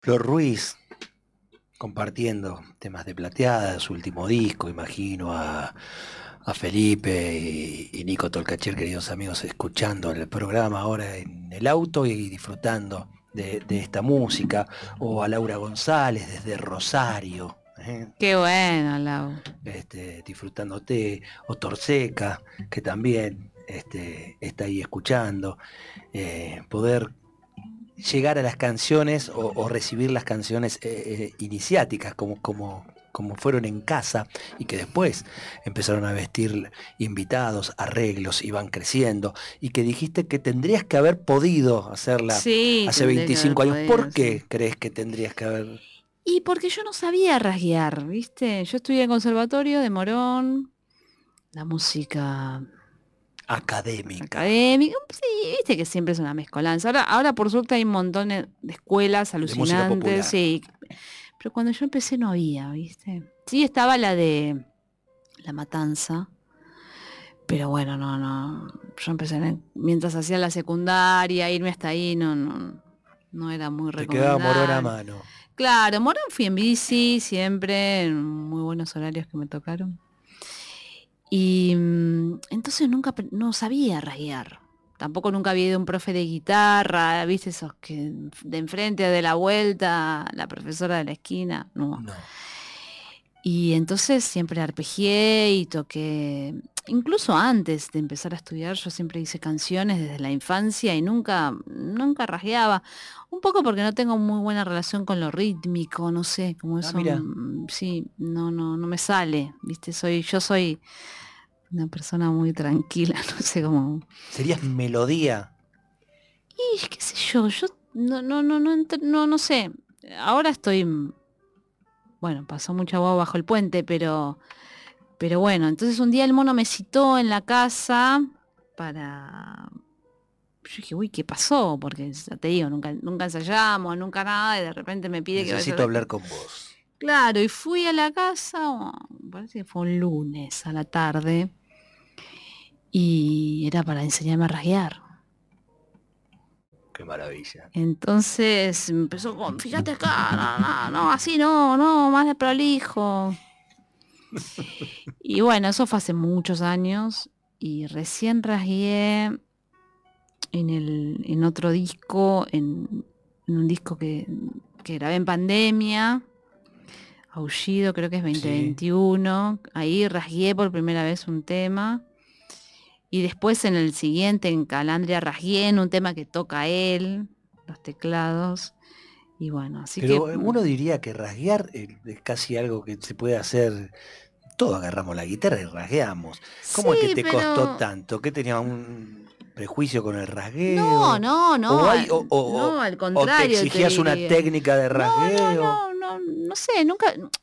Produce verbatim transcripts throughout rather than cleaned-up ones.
Flor Ruiz compartiendo temas de Plateada, su último disco, imagino a, a Felipe y, y Nico Tolcacher, queridos amigos, escuchando el programa ahora en el auto y disfrutando de, de esta música, o a Laura González desde Rosario, ¿eh? Qué bueno, Lau. Este, disfrutándote, o Torseca, que también este, está ahí escuchando, eh, poder llegar a las canciones o, o recibir las canciones eh, eh, iniciáticas como, como, como fueron en casa, y que después empezaron a vestir invitados, arreglos, iban creciendo, y que dijiste que tendrías que haber podido hacerla Sí, hace tendría que haber veinticinco años. podido, ¿Por qué sí. crees que tendrías que haber? Y porque yo no sabía rasguear, ¿viste? Yo estudié en el conservatorio de Morón, la música Académica. académica, sí, viste que siempre es una mezcolanza. Ahora, ahora por suerte hay un montón de escuelas De música alucinantes, popular. sí. Pero cuando yo empecé no había, ¿viste? Sí estaba la de La Matanza, pero bueno, no, no. Yo empecé en- mientras hacía la secundaria, irme hasta ahí, no, no, no era muy Te quedaba Morón a recomendable. mano. Claro, Morón fui en bici siempre, en muy buenos horarios que me tocaron. Y mm, entonces nunca pe- no sabía rasguear. Tampoco nunca había ido a un profe de guitarra, viste esos que de enfrente, de la vuelta, la profesora de la esquina, no. No. Y entonces siempre arpegié y toqué, incluso antes de empezar a estudiar, yo siempre hice canciones desde la infancia y nunca, nunca rasgueaba. Un poco porque no tengo muy buena relación con lo rítmico, no sé, como Ah, eso, mira, mm, sí, no, no, no me sale, viste, soy, yo soy una persona muy tranquila, no sé cómo. serías melodía. Y qué sé yo, yo no, no, no, no, ent- no, no sé. Ahora estoy, mm, bueno, pasó mucha agua bajo el puente, pero, pero bueno, entonces un día el mono me citó en la casa para. Yo dije, uy, ¿qué pasó? Porque ya te digo, nunca, nunca ensayamos, nunca nada, y de repente me pide que vaya a Necesito la hablar casa. con vos. Claro, y fui a la casa, oh, parece que fue un lunes a la tarde, y era para enseñarme a rasguear. Qué maravilla. Entonces empezó con, fíjate acá, no, no, no, así no, no, más de prolijo. Y bueno, eso fue hace muchos años y recién rasgué en el, en otro disco, en, en un disco que, que grabé en pandemia, Aullido, creo que es Sí. veinte veintiuno. Ahí rasgué por primera vez un tema. Y después en el siguiente, en Calandria, rasgué en un tema que toca él, los teclados. Y bueno, así que Pero uno diría que rasguear eh, es casi algo que se puede hacer. Todos agarramos la guitarra y rasgueamos. ¿Cómo es que sí, te costó pero tanto? ¿Qué tenía un prejuicio con el no, rasgueo? no, ¿O no, hay, o, al- o- no, o- al o te contrario te exigías una diría. técnica de No, no, rasgueo? no, no, no sé, nunca, no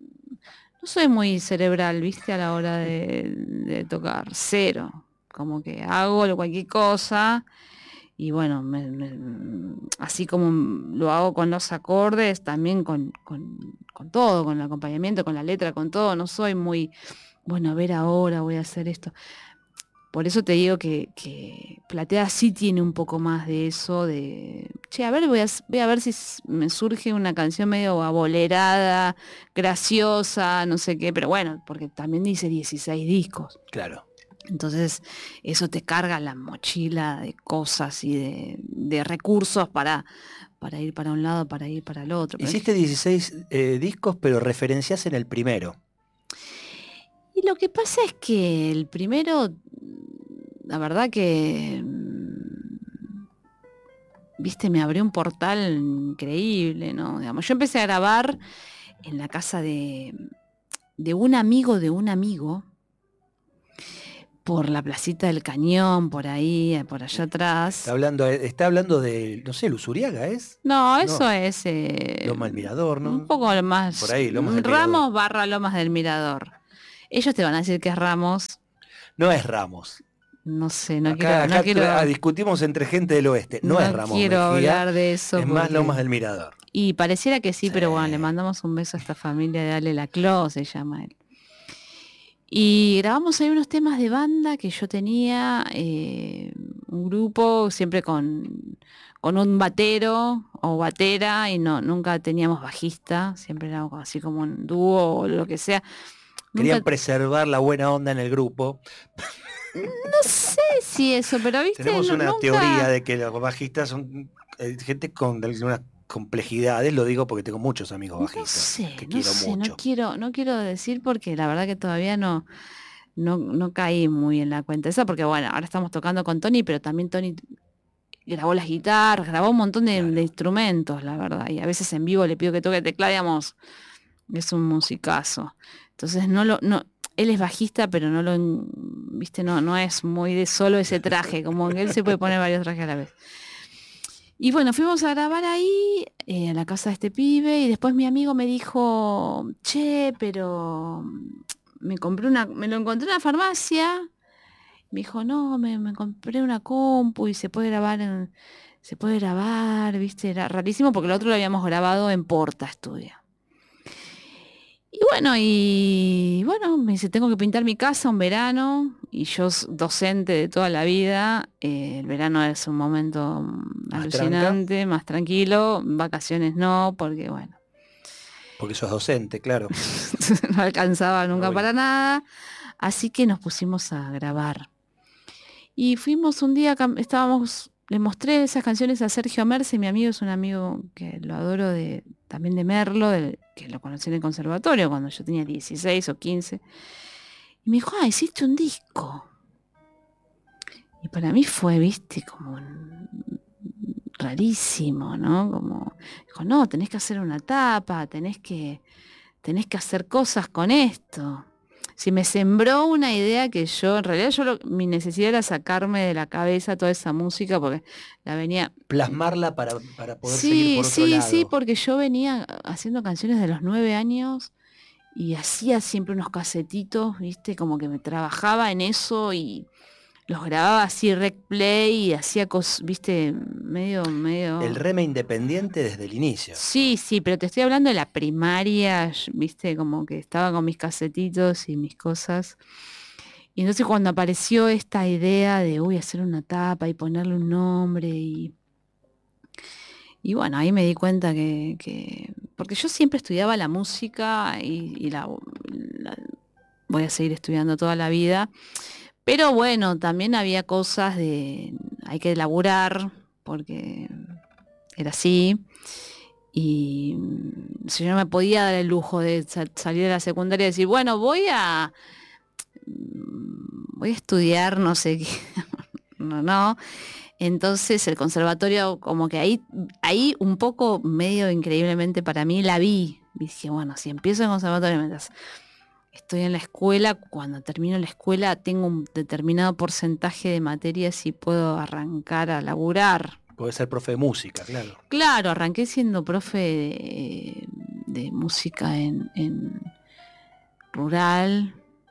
soy muy cerebral, viste, a la hora de, de tocar, cero. Como que hago cualquier cosa y bueno, me- me- así como lo hago con los acordes, también con, con, con todo, con el acompañamiento, con la letra, con todo. No soy muy, bueno, a ver ahora voy a hacer esto. Por eso te digo que, que Platea sí tiene un poco más de eso, de, che, a ver, voy a, voy a ver si s- me surge una canción medio abolerada, graciosa, no sé qué, pero bueno, porque también dice dieciséis discos. Claro. Entonces, eso te carga la mochila de cosas y de, de recursos para, para ir para un lado, para ir para el otro. Pero- Hiciste dieciséis eh, discos, pero referencias en el primero. y lo que pasa es que el primero, la verdad que mm, viste, me abrió un portal increíble, ¿no? Digamos, yo empecé a grabar en la casa de, de un amigo de un amigo, por la placita del Cañón, por ahí, por allá Está atrás. hablando, está hablando de, no sé, Lusuriaga, ¿es? No, eso No, es eh, Loma del Mirador, un ¿no? poco Por más ahí, Lomas mm, del Mirador. Ramos barra Lomas del Mirador. Ellos te van a decir que es Ramos, No es Ramos. no sé, no Acá, quiero, no acá tra- ah, quiero, discutimos entre gente del oeste. No es no Ramos quiero Mejía, hablar de eso es más Lomas porque. del Mirador. Y pareciera que sí, Sí. pero bueno, le mandamos un beso a esta familia de Ale Laclau, se llama él. Y grabamos ahí unos temas de banda que yo tenía, eh, un grupo siempre con, con un batero o batera, y no, nunca teníamos bajista, siempre era así como un dúo o lo que sea. Querían Nunca, preservar la buena onda en el grupo. no sé si eso, pero viste, Tenemos no, una teoría nunca, de que los bajistas son eh, gente con algunas complejidades, lo digo porque tengo muchos amigos no bajistas, sé, que no quiero sé, no mucho. quiero, no quiero decir porque la verdad que todavía no, no, no caí muy en la cuenta esa, porque bueno, ahora estamos tocando con Tony, pero también Tony grabó las guitarras, grabó un montón de, de Claro. instrumentos, la verdad, y a veces en vivo le pido que toque teclado, digamos, es un musicazo. Entonces no lo, no, él es bajista, pero no lo, en- viste, no, no es muy de solo ese traje, como que él se puede poner varios trajes a la vez. Y bueno, fuimos a grabar ahí, eh, a la casa de este pibe, y después mi amigo me dijo, che, pero mm, me compré una, me lo encontré en la farmacia. Me dijo, no, me, me compré una compu y se puede grabar en, se puede grabar, viste, era rarísimo porque el otro lo habíamos grabado en Porta Studio. Y bueno, y bueno, me dice, tengo que pintar mi casa un verano, y yo s- docente de toda la vida, eh, el verano es un momento mm, Más tranca, alucinante, más tranquilo, vacaciones no, porque bueno, porque sos docente, claro. no alcanzaba Ah, nunca bueno. para nada, así que nos pusimos a grabar. Y fuimos un día, cam- estábamos, le mostré esas canciones a Sergio Merce, mi amigo, es un amigo que lo adoro de, también de Merlo, del- que lo conocí en el conservatorio cuando yo tenía dieciséis o quince. Y me dijo, ah, hiciste un disco. Y para mí fue, viste, como un- rarísimo, ¿no? Como, dijo, no, tenés que hacer una tapa, tenés que, tenés que hacer cosas con esto. Si me sembró una idea que yo, en realidad yo lo- mi necesidad era sacarme de la cabeza toda esa música porque la venía. Plasmarla para, para poder seguir Sí, por otro sí, sí, lado. porque yo venía haciendo canciones de los nueve años y hacía siempre unos casetitos, viste, como que me trabajaba en eso y los grababa así rec play y hacía cosas, viste, medio, El medio. reme independiente desde el inicio. Sí, sí, pero te estoy hablando de la primaria, sh- viste, como que estaba con mis casetitos y mis cosas. Y entonces cuando apareció esta idea de, uy, hacer una tapa y ponerle un nombre y, y bueno, ahí me di cuenta que, que- porque yo siempre estudiaba la música y, y la, la- voy a seguir estudiando toda la vida, pero bueno, también había cosas de, hay que laburar, porque era así. Y mm, si yo no me podía dar el lujo de sa- salir de la secundaria y decir, bueno, voy a mm, voy a estudiar no sé qué. No, no. Entonces el conservatorio, como que ahí, ahí un poco medio increíblemente para mí la vi. Dije, bueno, si empiezo el conservatorio mientras estoy en la escuela, cuando termino la escuela tengo un determinado porcentaje de materias y puedo arrancar a laburar. Puede ser profe de música, claro. Claro, arranqué siendo profe de, de música en, en rural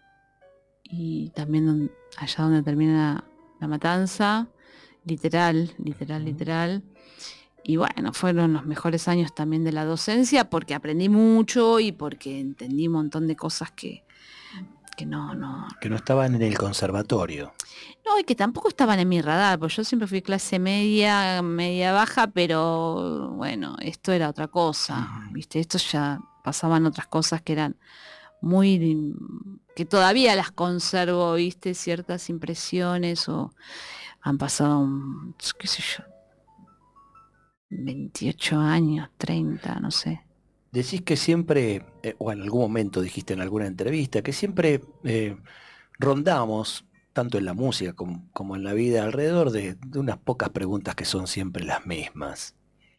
y también don- allá donde termina la matanza, literal, literal, Ujú. literal. Y bueno, fueron los mejores años también de la docencia porque aprendí mucho y porque entendí un montón de cosas que, que no, no, Que no estaban en el conservatorio. no, y que tampoco estaban en mi radar, porque yo siempre fui clase media, media baja, pero bueno, esto era otra cosa, Ujú. ¿viste? Esto ya pasaban otras cosas que eran muy, que todavía las conservo, ¿viste? Ciertas impresiones o han pasado, un, qué sé yo, veintiocho años, treinta, no sé. Decís que siempre, eh, o en algún momento dijiste en alguna entrevista, que siempre eh, rondamos, tanto en la música como, como en la vida, alrededor de, de unas pocas preguntas que son siempre las mismas.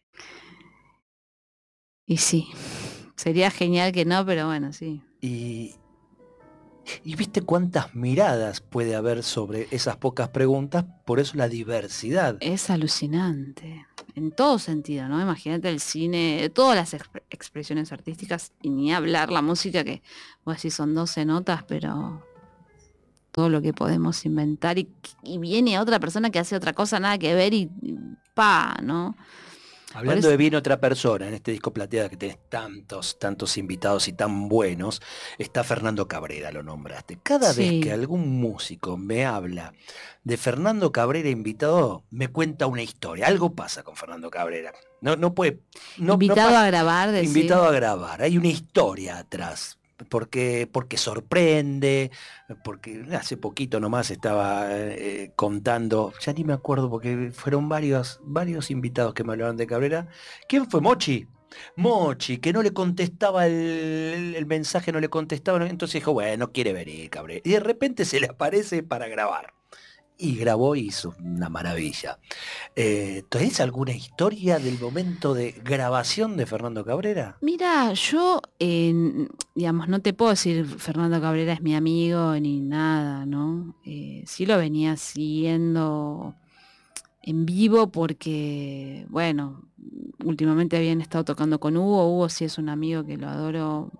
Y sí, sería genial que no, pero bueno, sí. Y, y viste cuántas miradas puede haber sobre esas pocas preguntas, por eso la diversidad. Es alucinante, en todo sentido, ¿no? Imagínate el cine, todas las exp- expresiones artísticas, y ni hablar la música, que vos decís son doce notas, pero todo lo que podemos inventar y, y viene otra persona que hace otra cosa, nada que ver y, y pa, ¿no? Hablando eso, de Viene otra persona, en este disco Plateada que tenés tantos, tantos invitados y tan buenos, está Fernando Cabrera, lo nombraste. Cada vez que sí, algún músico me habla de Fernando Cabrera invitado, me cuenta una historia. Algo pasa con Fernando Cabrera. No, no puede, no, no invitado pasa, a grabar, invitado decís. a grabar. Hay una historia atrás. Porque, porque sorprende, porque hace poquito nomás estaba eh, contando, ya ni me acuerdo porque fueron varios, varios invitados que me hablaron de Cabrera. ¿Quién fue? Mochi. Mochi, que no le contestaba el, el- el mensaje, no le contestaba, entonces dijo, bueno, no quiere venir, Cabrera. Y de repente se le aparece para grabar. Y grabó y hizo una maravilla. Eh, ¿tenés alguna historia del momento de grabación de Fernando Cabrera? Mira, yo, eh, digamos, no te puedo decir Fernando Cabrera es mi amigo ni nada, ¿no? Eh, sí lo venía siguiendo en vivo porque, bueno, últimamente habían estado tocando con Hugo. Hugo sí es un amigo que lo adoro,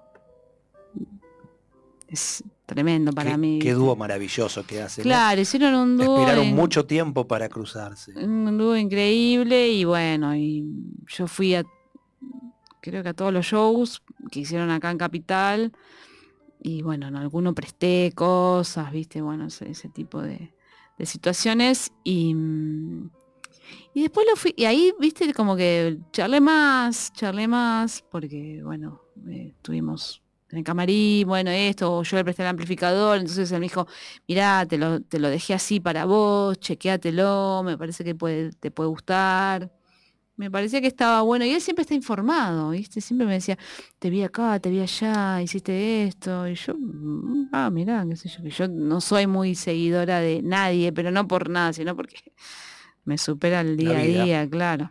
es tremendo para Qué, mí, qué dúo ¿viste? maravilloso que hacen, ¿eh? Claro, hicieron un dúo Esperaron en, mucho tiempo para cruzarse. un dúo increíble y bueno, y yo fui a, creo que a todos los shows que hicieron acá en Capital. Y bueno, en alguno presté cosas, viste, bueno, ese, ese tipo de, de situaciones. Y, mm, y después lo fui, y ahí, viste, como que charlé más, charlé más, porque bueno, eh, estuvimos en el camarín, bueno, esto, yo le presté el amplificador, entonces él me dijo, mirá, te lo, te lo dejé así para vos, chequéatelo, me parece que puede, te puede gustar. Me parecía que estaba bueno. Y él siempre está informado, ¿viste? Siempre me decía, te vi acá, te vi allá, hiciste esto. Y yo, "Mm, ah, mirá, qué sé yo, que yo no soy muy seguidora de nadie, pero no por nada, sino porque me supera el La día a vida. día, claro.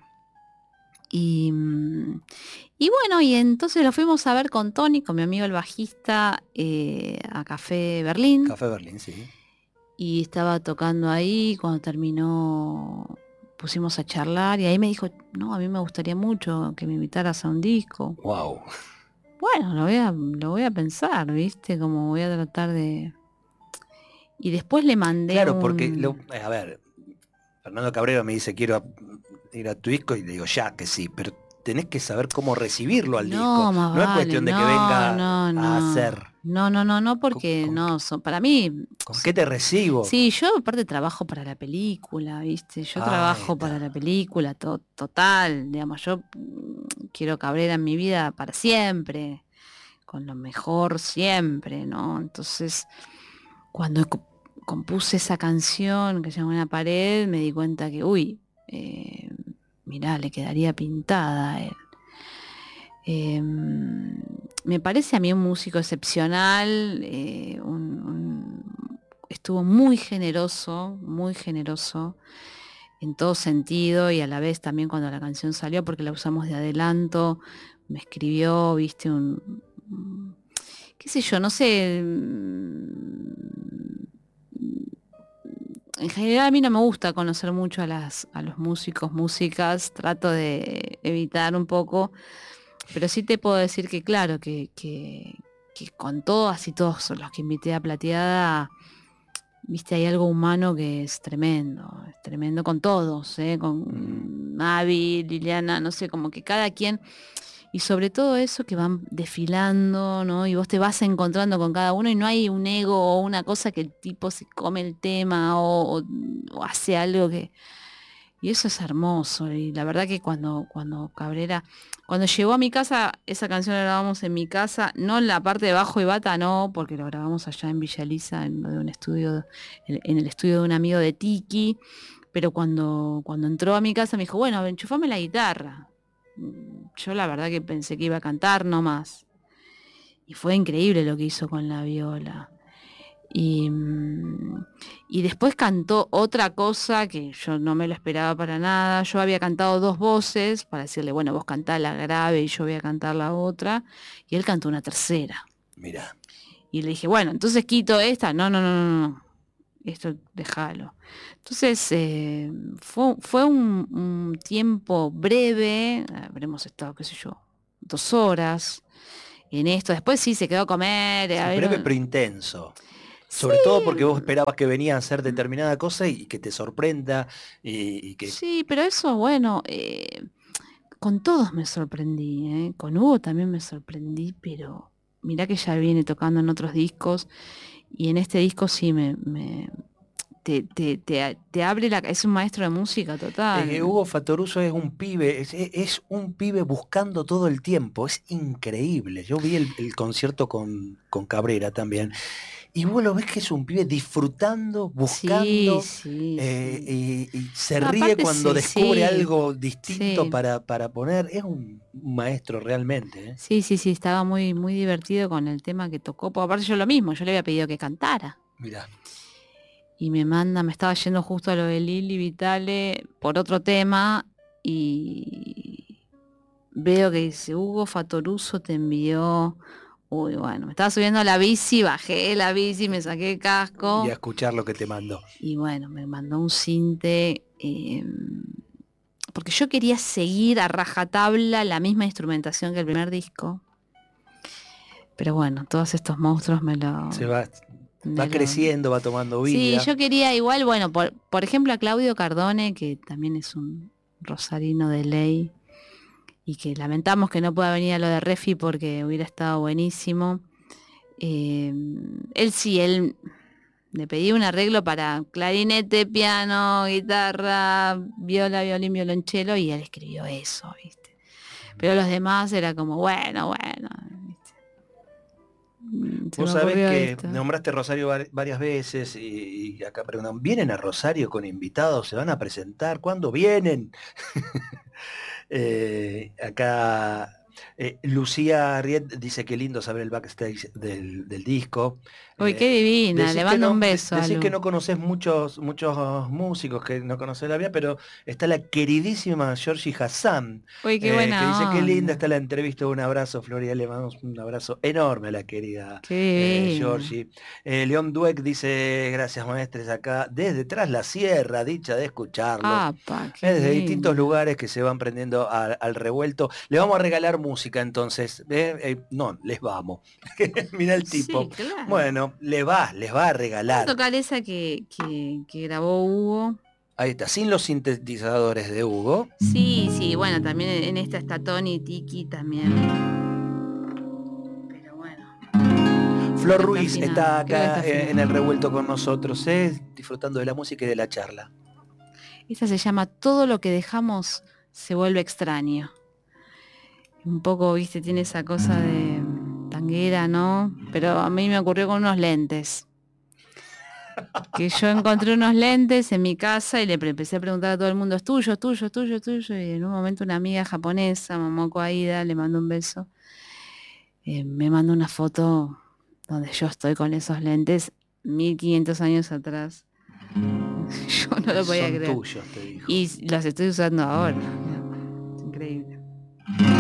Y, mm, y bueno, y entonces lo fuimos a ver con Tony, con mi amigo el bajista, eh, a Café Berlín. Café Berlín, sí. Y estaba tocando ahí, cuando terminó pusimos a charlar y ahí me dijo, no, a mí me gustaría mucho que me invitaras a un disco. Wow. Bueno, lo voy a, lo voy a pensar, ¿viste? Como voy a tratar de... Y después le mandé Claro, porque, lo, un... eh, a ver, Fernando Cabrera me dice, quiero a- ir a tu disco, y le digo, ya que sí, pero tenés que saber cómo recibirlo al disco. No, más No es vale, cuestión de que no, venga no, a no. hacer. No, no, no, no, ¿Con, porque con- no, son, para mí, con qué son- te recibo? sí, yo aparte trabajo para la película, ¿viste? Yo Ahí trabajo para la está. película, to- total, digamos, yo mm, quiero Cabrera en mi vida para siempre, con lo mejor siempre, ¿no? Entonces, cuando co- compuse esa canción que se llama Una pared, me di cuenta que, uy, eh, mirá, le quedaría pintada a él. Eh, Me parece a mí un músico excepcional, eh, un- un- estuvo muy generoso, muy generoso en todo sentido y a la vez también cuando la canción salió, porque la usamos de adelanto, me escribió, viste, un, un- qué sé yo, no sé, mm, en general a mí no me gusta conocer mucho a las, a los músicos, músicas, trato de evitar un poco, pero sí te puedo decir que claro, que, que, que con todas y todos los que invité a Plateada, viste, hay algo humano que es tremendo, es tremendo con todos, ¿eh? Mm. Con Mavi, Liliana, no sé, como que cada quien, y sobre todo eso que van desfilando, ¿no? Y vos te vas encontrando con cada uno y no hay un ego o una cosa que el tipo se come el tema o, o- o hace algo que... Y eso es hermoso. Y la verdad que cuando, cuando Cabrera, cuando llegó a mi casa, esa canción la grabamos en mi casa, no en la parte de bajo y bata, no, porque lo grabamos allá en Villa Elisa, en, lo de un estudio, en, en el estudio de un amigo de Tiki. Pero cuando, cuando entró a mi casa me dijo, bueno, enchufame la guitarra. Mm, Yo la verdad que pensé que iba a cantar nomás. Y fue increíble lo que hizo con la viola. Y, mm, y después cantó otra cosa que yo no me lo esperaba para nada. Yo había cantado dos voces para decirle, bueno, vos cantá la grave y yo voy a cantar la otra. Y él cantó una tercera. Mira, Y le dije, bueno, entonces quito esta. No, no, no, no, no. Esto déjalo. Entonces eh, fue, fue un, un tiempo breve, habremos estado, qué sé yo, dos horas en esto. Después sí se quedó a comer, a sí, ver, breve pero un- intenso. sí, Sobre todo porque vos esperabas que venía a hacer determinada cosa y que te sorprenda y, y que... sí, pero eso, bueno, eh, con todos me sorprendí, ¿eh? Con Hugo también me sorprendí, pero mirá que ya viene tocando en otros discos y en este disco sí me, me te, te, te, te abre la... Es un maestro de música total. Eh, Hugo Fattoruso es un pibe, es, es- es un pibe buscando todo el tiempo, es increíble. Yo vi el, el concierto con, con Cabrera también, y vos lo ves que es un pibe disfrutando, Sí, buscando, sí, eh, sí. y, y se No, ríe aparte cuando sí, descubre sí, algo distinto sí. para, para poner. Es un maestro realmente, ¿eh? Sí, sí, sí, estaba muy, muy divertido con el tema que tocó. Porque aparte yo lo mismo, yo le había pedido que cantara. Mirá, Y me manda, me estaba yendo justo a lo de Lili Vitale por otro tema y veo que dice, Hugo Fattoruso te envió. Uy, bueno, me estaba subiendo a la bici, bajé la bici, me saqué el y a casco escuchar lo que te mandó. y bueno, me mandó un cinte. eh, porque yo quería seguir a rajatabla la misma instrumentación que el primer disco. Pero bueno, todos estos monstruos me lo, Se va, va me lo... creciendo, va tomando Sí, vida. yo quería igual, bueno, por, por ejemplo a Claudio Cardone, que también es un rosarino de ley, y que lamentamos que no pueda venir a lo de Refi porque hubiera estado buenísimo. Eh, él sí, él le pedí un arreglo para clarinete, piano, guitarra, viola, violín, violonchelo, y él escribió eso, ¿viste? Pero los demás era como, bueno, bueno, ¿viste? Mm, Se Vos me sabés ocurrió que esto. nombraste Rosario var- varias veces y, y acá preguntan, ¿vienen a Rosario con invitados? ¿Se van a presentar? ¿Cuándo vienen? Eh, acá eh, Lucía Riet dice que lindo saber el backstage del, del disco. Uy, qué Eh, divina, le decís que mando un no, de- beso a decís que Lu. no conoces muchos, muchos músicos, que no conoces la vida, pero está la queridísima Georgie Hassan, Uy, qué eh, que dice que buena linda está onda. la entrevista. Un abrazo, Floria, le mandamos un abrazo enorme a la querida Qué eh, divina. Georgie. Eh, León Dueck dice, gracias maestres, acá desde tras la sierra, dicha de escucharlos. Apa, qué Eh, Desde distintos linda. lugares que se van prendiendo a- al revuelto. Le vamos a regalar música entonces. ¿eh? Eh, no, les vamos. Mira el tipo. Sí, claro. Bueno, les va, les va a Vamos a regalar. tocar esa que, que, que grabó Hugo. Ahí está, sin los sintetizadores de Hugo. Sí, sí, bueno, también en en esta está Tony Tiki también. Pero bueno, creo Flor que está Ruiz está afinado, creo que está acá eh, en afinado. el revuelto con nosotros, ¿eh? Disfrutando de la música y de la charla. Esta se llama Todo lo que dejamos se vuelve extraño. Un poco, viste, tiene esa cosa de tanguera, ¿no? Pero a mí me ocurrió con unos lentes. Que yo encontré unos lentes en mi casa y le pre- empecé a preguntar a todo el mundo, ¿es tuyo, es tuyo, es tuyo, es tuyo? Y en un momento una amiga japonesa, Momoko Aida, le mandó un beso, eh, me mandó una foto donde yo estoy con esos lentes mil quinientos años atrás. Yo no lo podía Son creer. tuyos, te dijo. Y los estoy usando ahora. Es increíble.